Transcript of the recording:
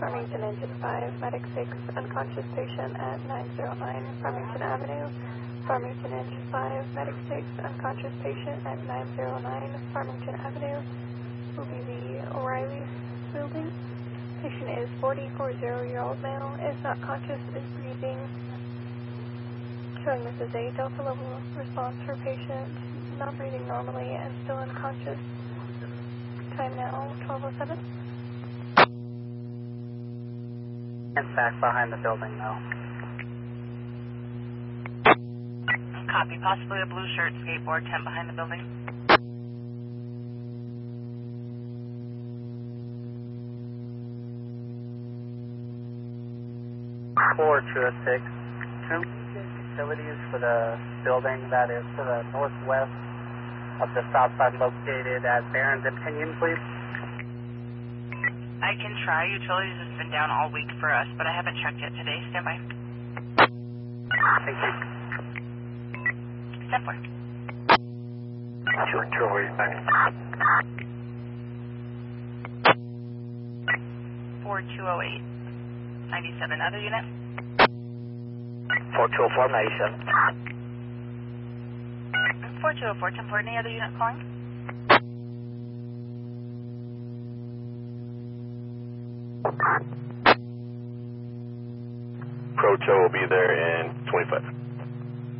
Farmington Engine 5, Medic 6, unconscious patient at 909 Farmington Avenue. Farmington Engine 5, Medic 6, unconscious patient at 909 Farmington Avenue. Will be the O'Reilly building. Patient is 40-year-old male, is not conscious, is breathing. Showing this is a delta level response for patient, not breathing normally and still unconscious. Time now, 12:07. And back behind the building now. Copy, possibly a blue shirt, skateboard, tent behind the building. Four two oh six. Two utilities for the building that is to the northwest of the south side located at Barron's and Pinion, please. I can try. Utilities has been down all week for us, but I haven't checked yet today. Stand by. Thank you. Step 4. 4208. 97. Other unit? 4204, 97. 4204, 10-4. Any other unit calling? Proto will be there in 25.